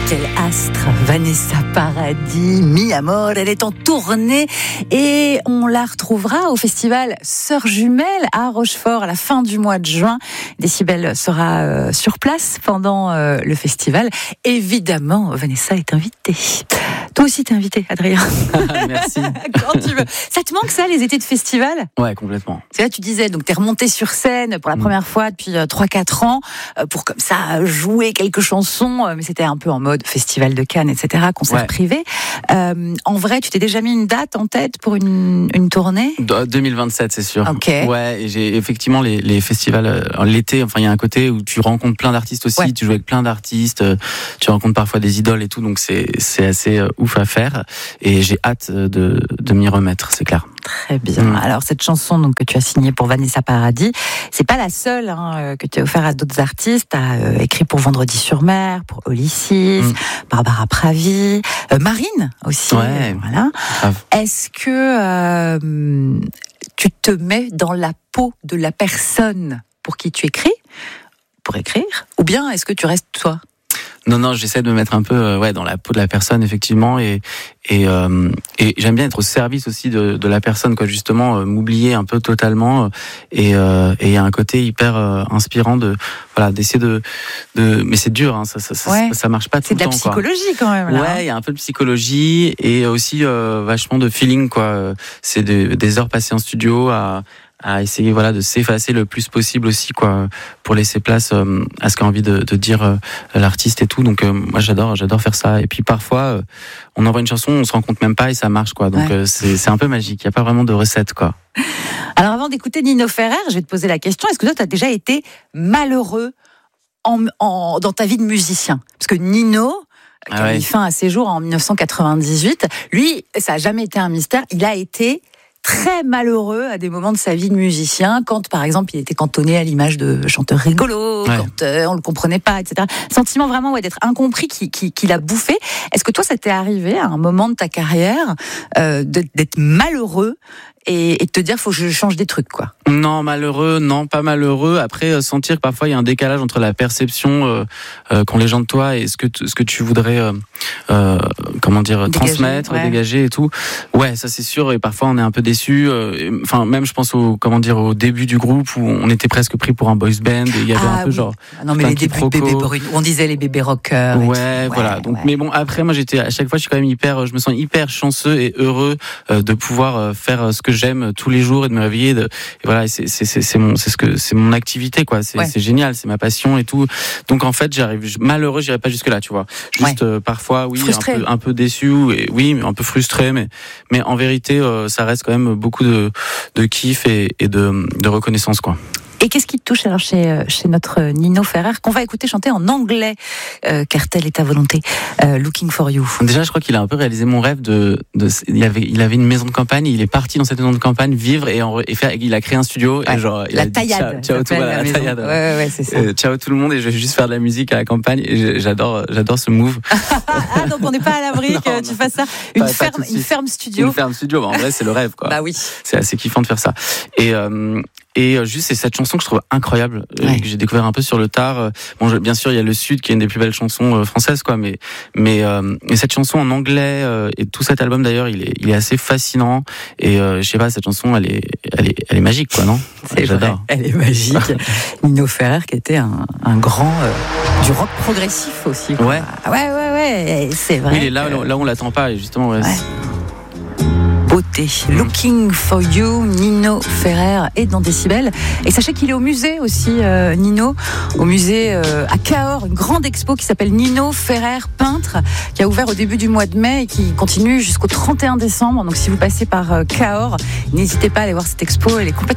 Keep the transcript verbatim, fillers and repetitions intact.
quel astre, Vanessa Paradis, Mi Amor, elle est en tournée et on la retrouvera au festival Sœurs Jumelles à Rochefort à la fin du mois de juin. Décibel sera euh, sur place pendant euh, le festival. Évidemment, Vanessa est invitée. Toi aussi t'es invité, Adrien. Merci. Quand tu veux. Ça te manque ça, les étés de festival ? Ouais, complètement. C'est là tu disais, donc t'es remonté sur scène pour la première mmh. fois depuis euh, trois quatre ans, euh, pour comme ça jouer quelques chansons, euh, mais c'était un peu en mode festival de Cannes, et cetera, concert ouais. privé. Euh, en vrai, tu t'es déjà mis une date en tête pour une, une tournée ? deux mille vingt-sept, c'est sûr. Ok. Ouais, et j'ai effectivement les, les festivals euh, l'été, enfin il y a un côté où tu rencontres plein d'artistes aussi, ouais. tu joues avec plein d'artistes, euh, tu rencontres parfois des idoles et tout, donc c'est, c'est assez euh, ouf à faire, et j'ai hâte de, de m'y remettre, c'est clair. Très bien. Mmh. Alors cette chanson donc que tu as signée pour Vanessa Paradis, c'est pas la seule hein, que tu as offert à d'autres artistes. Tu as euh, écrit pour Vendredi sur Mer, pour Olysses, mmh. Barbara Pravi, euh, Marine aussi. Ouais. Voilà. Grave. Est-ce que euh, tu te mets dans la peau de la personne pour qui tu écris, pour écrire, ou bien est-ce que tu restes toi ? Non, non, j'essaie de me mettre un peu euh, ouais, dans la peau de la personne, effectivement, et, et, euh, et j'aime bien être au service aussi de, de la personne, quoi, justement, euh, m'oublier un peu totalement, et euh, et il y a un côté hyper euh, inspirant de, voilà, d'essayer de, de, mais c'est dur, hein, ça, ça, ça, ouais. ça, ça marche pas tout c'est le temps. C'est de la psychologie, quoi. Quand même, là. Ouais, il y a un peu de psychologie, et aussi euh, vachement de feeling, quoi. C'est de, des heures passées en studio à, à essayer voilà de s'effacer le plus possible aussi quoi pour laisser place euh, à ce qu'a envie de, de dire euh, l'artiste et tout, donc euh, moi j'adore j'adore faire ça, et puis parfois euh, on envoie une chanson, on se rend compte même pas et ça marche quoi, donc ouais. euh, c'est c'est un peu magique, il y a pas vraiment de recette quoi. Alors avant d'écouter Nino Ferrer, je vais te poser la question, est-ce que toi tu as déjà été malheureux en, en dans ta vie de musicien, parce que Nino qui ah a ouais. mis fin à ses jours en dix-neuf cent quatre-vingt-dix-huit, lui ça a jamais été un mystère, il a été très malheureux à des moments de sa vie de musicien, quand par exemple il était cantonné à l'image de chanteur rigolo, ouais. quand euh, on le comprenait pas, et cetera. Sentiment vraiment ouais, d'être incompris qui, qui, qui l'a bouffé. Est-ce que toi ça t'est arrivé à un moment de ta carrière euh, d'être malheureux et, et de te dire faut que je change des trucs quoi? Non, malheureux, non, pas malheureux. Après, euh, sentir que parfois il y a un décalage entre la perception euh, euh, qu'ont les gens de toi et ce que t- ce que tu voudrais euh, euh, comment dire dégager, transmettre, ouais. dégager et tout. Ouais, ça c'est sûr. Et parfois on est un peu déçu. Euh, enfin, même je pense au comment dire au début du groupe où on était presque pris pour un boys band. Et il y avait ah, un peu oui. genre. Ah, non mais les débuts de bébé brune, on disait les bébés rockers. Ouais, ouais, voilà. Donc, ouais. mais bon, après moi j'étais à chaque fois, je suis quand même hyper, je me sens hyper chanceux et heureux euh, de pouvoir euh, faire ce que j'aime tous les jours et de me réveiller. De, et voilà, et c'est, c'est, c'est, c'est mon, c'est ce que, c'est mon activité, quoi. C'est, ouais. c'est génial, c'est ma passion et tout. Donc en fait, j'arrive, malheureux, j'irai pas jusque là, tu vois. Juste ouais. euh, parfois, oui, un peu, un peu déçu, et oui, un peu frustré, mais, mais en vérité, euh, ça reste quand même beaucoup de, de kiff et, et de, de reconnaissance, quoi. Et qu'est-ce qui te touche alors chez, chez notre Nino Ferrer, qu'on va écouter chanter en anglais, euh, car telle est ta volonté, euh, Looking for You. Déjà, je crois qu'il a un peu réalisé mon rêve de, de il avait, il avait une maison de campagne, et il est parti dans cette maison de campagne vivre et, en, et faire, il a créé un studio ouais. et genre, il la a dit, taillade. Ciao, ciao tout, voilà, la, la taillade. Ouais, ouais, ouais, c'est ça. Euh, ciao tout le monde, et je vais juste faire de la musique à la campagne, et j'adore, j'adore ce move. Ah, donc on n'est pas à l'abri que tu fasses ça. Une pas, ferme, pas une ferme studio. Une ferme studio, bah, en vrai, c'est le rêve, quoi. Bah oui. C'est assez kiffant de faire ça. Et, euh, Et juste, c'est cette chanson que je trouve incroyable, ouais. que j'ai découvert un peu sur le tard. Bon, je, bien sûr, il y a Le Sud qui est une des plus belles chansons euh, françaises, quoi. Mais, mais, euh, mais cette chanson en anglais euh, et tout cet album d'ailleurs, il est, il est assez fascinant. Et euh, je sais pas, cette chanson, elle est, elle est, elle est magique, quoi, non? C'est J'adore. Vrai, elle est magique. Nino Ferrer, qui était un, un grand euh, du rock progressif aussi. Quoi. Ouais. Ouais, ouais, ouais. C'est vrai. Oui, il est là, que... là où on l'attend pas, et justement. Ouais, ouais. Beauté. Looking for You, Nino Ferrer est dans Décibel. Et sachez qu'il est au musée aussi, euh, Nino, au musée euh, à Cahors, une grande expo qui s'appelle Nino Ferrer peintre, qui a ouvert au début du mois de mai et qui continue jusqu'au trente et un décembre. Donc si vous passez par euh, Cahors, n'hésitez pas à aller voir cette expo, elle est complètement